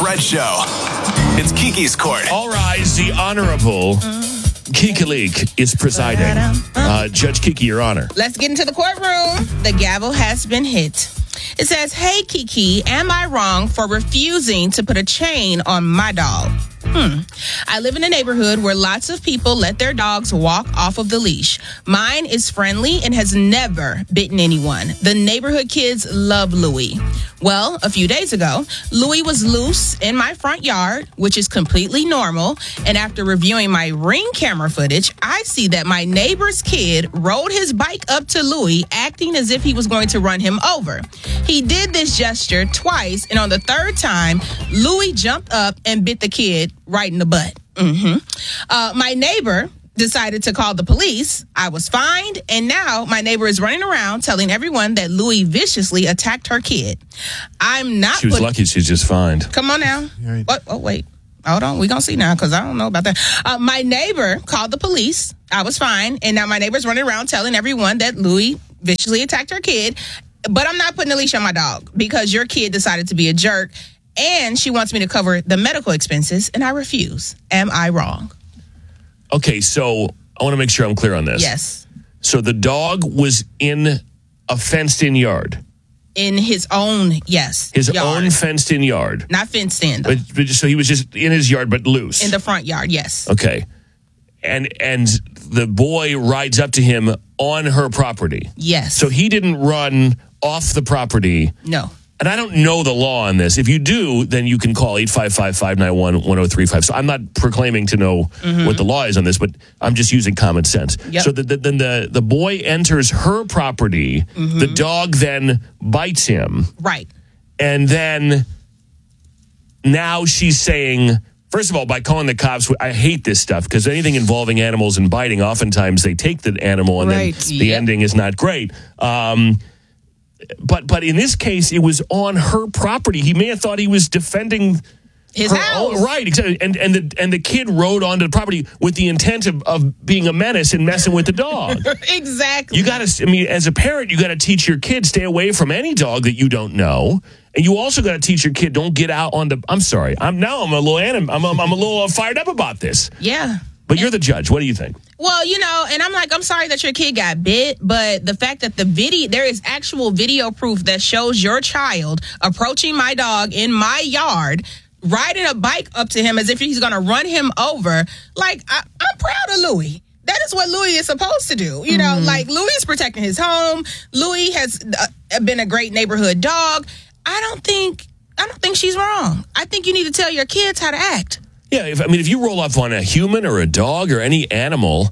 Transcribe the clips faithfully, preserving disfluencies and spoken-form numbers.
Fred Show. It's Kiki's Court. All rise, the Honorable Kiki Leak is presiding. Uh, Judge Kiki, your honor. Let's get into the courtroom. The gavel has been hit. It says, "Hey, Kiki, am I wrong for refusing to put a chain on my dog? Hmm. I live in a neighborhood where lots of people let their dogs walk off of the leash. Mine is friendly and has never bitten anyone. The neighborhood kids love Louie. Well, a few days ago, Louie was loose in my front yard, which is completely normal. And after reviewing my Ring camera footage, I see that my neighbor's kid rode his bike up to Louie, acting as if he was going to run him over. He did this gesture twice, and on the third time, Louie jumped up and bit the kid right in the butt. Mm-hmm. Uh, my neighbor decided to call the police. I was fined, and now my neighbor is running around telling everyone that Louie viciously attacked her kid. I'm not... She was put- lucky she's just fined. Come on now. Right. What? Oh, wait. Hold on. We're going to see now because I don't know about that. Uh, my neighbor called the police. I was fine, and now my neighbor's running around telling everyone that Louie viciously attacked her kid. But I'm not putting a leash on my dog because your kid decided to be a jerk, and she wants me to cover the medical expenses, and I refuse. Am I wrong? Okay, so I want to make sure I'm clear on this. Yes. So the dog was in a fenced-in yard. In his own, yes. His yard. own fenced-in yard. Not fenced in, though. But, but so he was just in his yard, but loose. In the front yard, yes. Okay. And and the boy rides up to him on her property. Yes. So he didn't run off the property. No. And I don't know the law on this. If you do, then you can call eight five five, five nine one, one oh three five. So I'm not proclaiming to know mm-hmm. what the law is on this, but I'm just using common sense. Yep. So the, the, then the, the boy enters her property. Mm-hmm. The dog then bites him. Right. And then now she's saying, first of all, by calling the cops, I hate this stuff because anything involving animals and biting, oftentimes they take the animal and right. then the yep. ending is not great. Um But but in this case, it was on her property. He may have thought he was defending his her house, own, right? Exactly. And and the and the kid rode onto the property with the intent of, of being a menace and messing with the dog. Exactly. You got to. I mean, as a parent, you got to teach your kid stay away from any dog that you don't know, and you also got to teach your kid don't get out on the. I'm sorry. I'm now I'm a little anim, I'm I'm, I'm a little fired up about this. Yeah. But you're the judge. What do you think? Well, you know, and I'm like, I'm sorry that your kid got bit, but the fact that the video, there is actual video proof that shows your child approaching my dog in my yard, riding a bike up to him as if he's going to run him over. Like, I, I'm proud of Louie. That is what Louie is supposed to do. You know, mm-hmm. like Louie is protecting his home. Louie has uh, been a great neighborhood dog. I don't think, I don't think she's wrong. I think you need to tell your kids how to act. Yeah, if, I mean, if you roll up on a human or a dog or any animal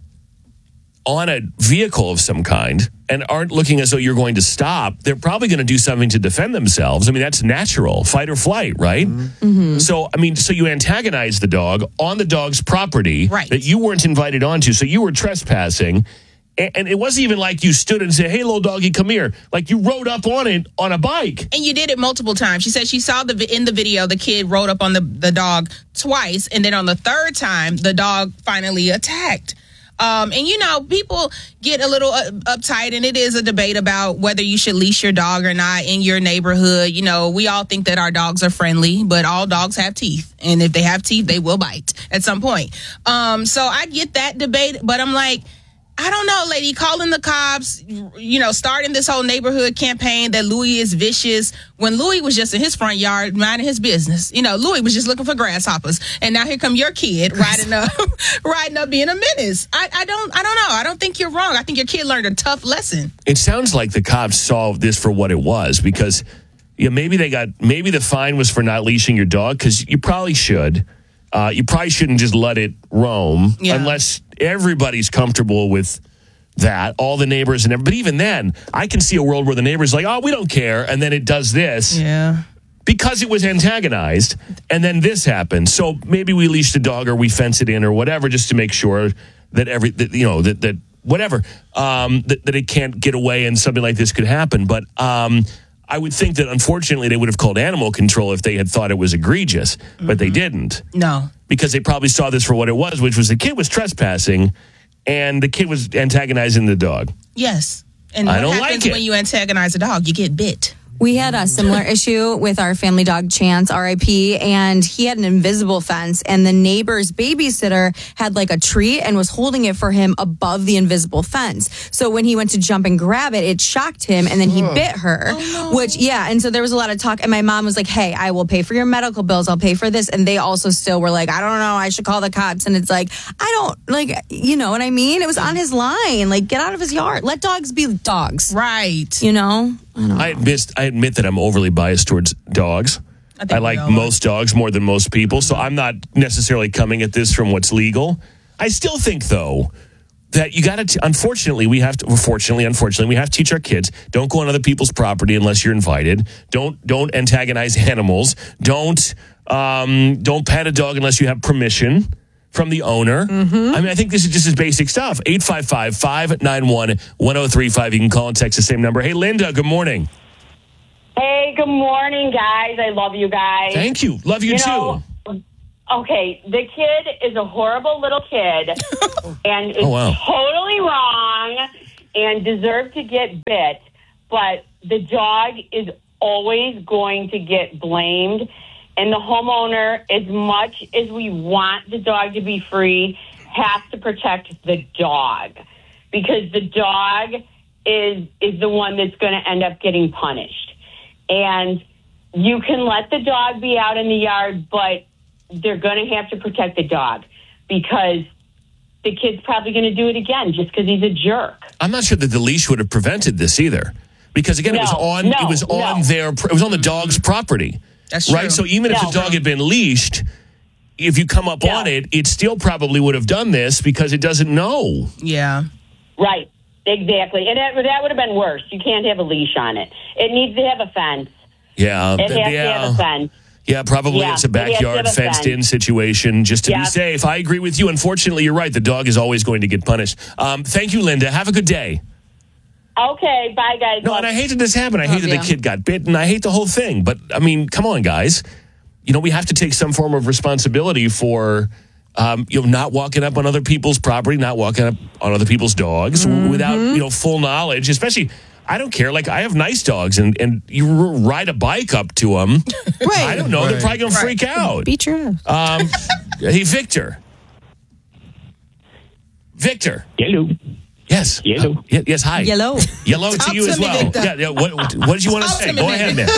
on a vehicle of some kind and aren't looking as though you're going to stop, they're probably going to do something to defend themselves. I mean, that's natural, fight or flight, right? Mm-hmm. So, I mean, so you antagonize the dog on the dog's property right. that you weren't invited onto, so you were trespassing. And it wasn't even like you stood and said, hey, little doggy, come here. Like you rode up on it on a bike. And you did it multiple times. She said she saw the in the video, the kid rode up on the, the dog twice. And then on the third time, the dog finally attacked. Um, and, you know, people get a little uh, uptight, and it is a debate about whether you should leash your dog or not in your neighborhood. You know, we all think that our dogs are friendly, but all dogs have teeth. And if they have teeth, they will bite at some point. Um, so I get that debate, but I'm like, I don't know, lady, calling the cops, you know, starting this whole neighborhood campaign that Louie is vicious when Louie was just in his front yard minding his business. You know, Louie was just looking for grasshoppers. And now here come your kid riding up, riding up being a menace. I, I don't I don't know. I don't think you're wrong. I think your kid learned a tough lesson. It sounds like the cops saw this for what it was because yeah, maybe they got maybe the fine was for not leashing your dog because you probably should. Uh, you probably shouldn't just let it roam yeah. unless everybody's comfortable with that, all the neighbors and everybody. But even then, I can see a world where the neighbor's like, oh, we don't care. And then it does this. Yeah. Because it was antagonized. And then this happened. So maybe we leash the dog or we fence it in or whatever just to make sure that every, that, you know, that, that whatever, um, that, that it can't get away and something like this could happen. But um, I would think that, unfortunately, they would have called animal control if they had thought it was egregious, mm-hmm. but they didn't. No. Because they probably saw this for what it was, which was the kid was trespassing, and the kid was antagonizing the dog. Yes. And I what don't happens like it. when you antagonize a dog? You get bit. We had a similar issue with our family dog, Chance, R I P, and he had an invisible fence, and the neighbor's babysitter had like a treat and was holding it for him above the invisible fence. So when he went to jump and grab it, it shocked him, and then he bit her, oh, no. which, yeah, and so there was a lot of talk, and my mom was like, hey, I will pay for your medical bills, I'll pay for this, and they also still were like, I don't know, I should call the cops, and it's like, I don't, like, you know what I mean? It was on his line, like, get out of his yard. Let dogs be dogs. Right. You know? I, I admit, I admit that I'm overly biased towards dogs. I, I like most dogs more than most people, so I'm not necessarily coming at this from what's legal. I still think, though, that you got to, unfortunately, we have to, well, fortunately, unfortunately, we have to teach our kids, don't go on other people's property unless you're invited. Don't don't antagonize animals. Don't um, don't pat a dog unless you have permission from the owner. Mm-hmm. I mean, I think this is just as basic stuff. eight five five, five nine one, one oh three five. You can call and text the same number. Hey, Linda, good morning. Hey, good morning, guys. I love you guys. Thank you. Love you, you too. Know, okay, the kid is a horrible little kid and is oh, wow. totally wrong and deserves to get bit, but the dog is always going to get blamed. And the homeowner, as much as we want the dog to be free, has to protect the dog because the dog is is the one that's going to end up getting punished. And you can let the dog be out in the yard, but they're going to have to protect the dog because the kid's probably going to do it again just because he's a jerk. I'm not sure that the leash would have prevented this either, because again, no, it was on no, it was on no. their it was on the dog's property. That's true. Right? So even if no. the dog had been leashed, if you come up yeah. on it, it still probably would have done this because it doesn't know. Yeah. Right. Exactly. And that, that would have been worse. You can't have a leash on it. It needs to have a fence. Yeah. It has yeah. to have a fence. Yeah, probably yeah, it's a backyard fenced-in situation just to yeah. be safe. I agree with you. Unfortunately, you're right. The dog is always going to get punished. Um, thank you, Linda. Have a good day. Okay, bye, guys. No, and I hate that this happened. I hate that yeah. the kid got bitten. I hate the whole thing. But, I mean, come on, guys. You know, we have to take some form of responsibility for, um, you know, not walking up on other people's property, not walking up on other people's dogs mm-hmm. without, you know, full knowledge. Especially, I don't care. Like, I have nice dogs, and, and you r- ride a bike up to them. Right. I don't know. Right. They're probably going to freak out. Be true. Um, hey, Victor. Victor. Hello. Yes. Yellow. Uh, y- yes, hi. Yellow. Yellow to Talk you to as me, well. Victor. Yeah, yeah, what, what did you want to Talk say? to me, Go ahead, man.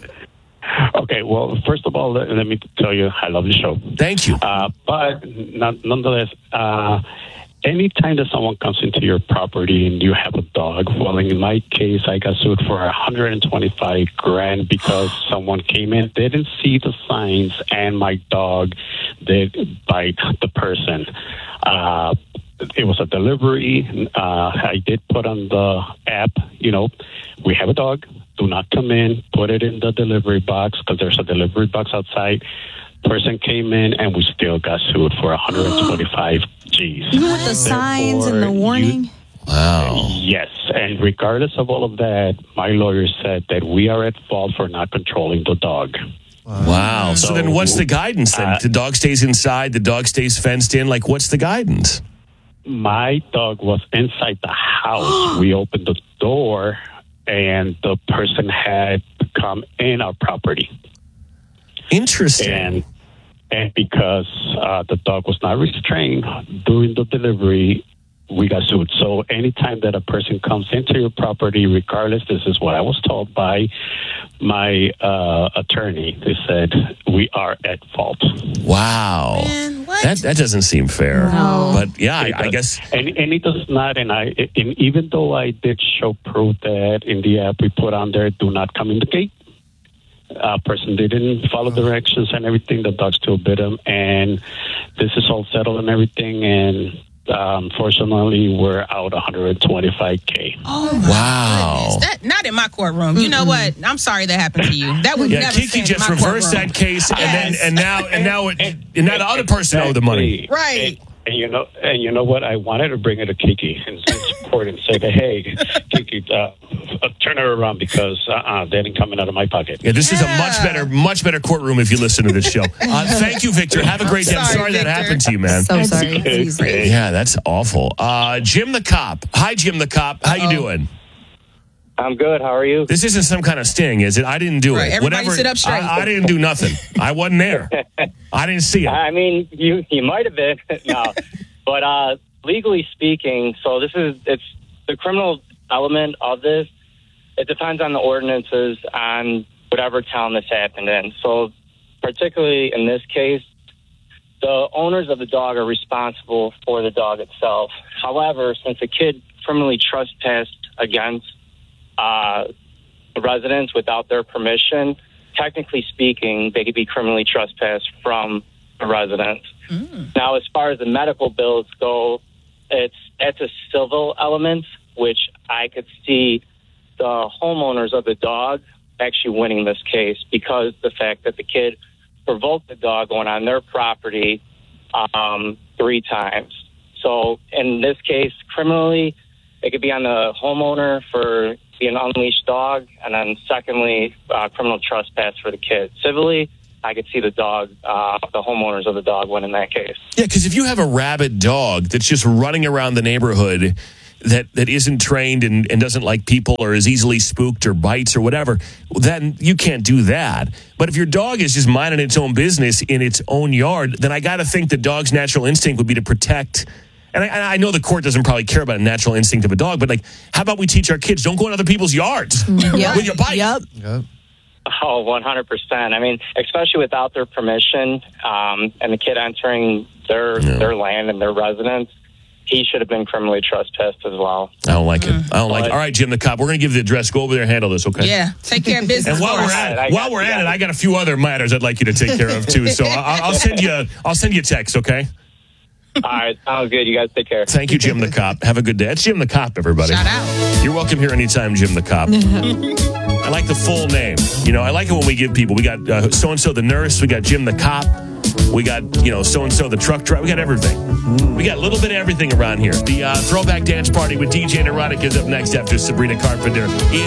Okay, well, first of all, let, let me tell you, I love the show. Thank you. Uh, but not, nonetheless, uh, anytime that someone comes into your property and you have a dog, well, in my case, I got sued for one hundred twenty-five grand because someone came in, they didn't see the signs, and my dog did bite the person. Uh, it was a delivery. Uh, I did put on the app, you know, we have a dog. Do not come in. Put it in the delivery box because there's a delivery box outside. Person came in and we still got sued for one hundred twenty-five G's. Even with the signs and the warning? You, Wow. yes, and regardless of all of that, my lawyer said that we are at fault for not controlling the dog. Wow. So, So, then what's the guidance then? uh, the dog stays inside, the dog stays fenced in. Like, what's the guidance? My dog was inside the house. We opened the door and the person had come in our property. Interesting. And and because uh, the dog was not restrained during the delivery, we got sued. So anytime that a person comes into your property, regardless, this is what I was told by my uh, attorney. They said, we are at fault. Wow. Man, what? That that doesn't seem fair. No. But yeah, I, It I does. guess. And, and it does not, and I, and even though I did show proof that in the app we put on there, do not come in the gate. A person didn't follow directions and everything. The dog still bit him, and this is all settled and everything. And uh, unfortunately, we're out one hundred twenty-five K. Oh, my Wow. goodness. That, not in my courtroom. You know what? I'm sorry that happened to you. That would Yeah, never Kiki stand in just my reversed courtroom. that case, and then Yes. and now and now it, and now the other person owed the money. Right. And, and you know, and you know what? I wanted to bring it to Kiki and support and say, that, "Hey, Kiki, uh, uh, turn her around because uh-uh, they didn't come out of my pocket." Yeah, this is a Yeah. much better, much better courtroom if you listen to this show. Uh, thank you, Victor. Have a great day. I'm sorry, sorry that Victor. happened to you, man. So sorry. Okay, Easy. great. Yeah, that's awful. Uh, Jim the cop. Hi, Jim the cop. How you doing? I'm good. How are you? This isn't some kind of sting, is it? I didn't do Right, it. everybody Whatever. sit up straight. I, I didn't do nothing. I wasn't there. I didn't see it. I mean, you you might have been. No. But uh, legally speaking, so this is, it's the criminal element of this. It depends on the ordinances on whatever town this happened in. So particularly in this case, the owners of the dog are responsible for the dog itself. However, since a kid criminally trespassed against uh, the residents without their permission, technically speaking, they could be criminally trespassed from the residents. Mm. Now, as far as the medical bills go, it's it's a civil element, which I could see the homeowners of the dog actually winning this case because the fact that the kid provoked the dog going on their property um, three times. So in this case, criminally, it could be on the homeowner for being an unleashed dog, and then secondly, uh, criminal trespass for the kid. Civilly, I could see the dog, uh, the homeowners of the dog winning that case. Yeah, because if you have a rabid dog that's just running around the neighborhood that, that isn't trained and, and doesn't like people or is easily spooked or bites or whatever, then you can't do that. But if your dog is just minding its own business in its own yard, then I got to think the dog's natural instinct would be to protect. And I, I know the court doesn't probably care about a natural instinct of a dog, but like, how about we teach our kids, don't go in other people's yards Yep. with your bite? Yep. Yep. Oh, one hundred percent. I mean, especially without their permission, um, and the kid entering their Yeah. their land and their residence, he should have been criminally trespassed as well. I don't like it. I don't like it. All right, Jim the cop, we're going to give you the address. Go over there and handle this, okay? Yeah, take care of business. And while we're first. at it, I while got we're you, at got it, it. I got a few other matters I'd like you to take care of too. So I'll, I'll send you, I'll send you a text, okay? All right, sounds good. You guys take care. Thank you, Jim the cop. Have a good day. It's Jim the cop, everybody. Shout out. You're welcome here anytime, Jim the cop. I like the full name. You know, I like it when we give people. We got uh, so and so the nurse. We got Jim the cop. We got, you know, so and so the truck driver. We got everything. We got a little bit of everything around here. The uh, throwback dance party with D J Neurotic is up next after Sabrina Carpenter in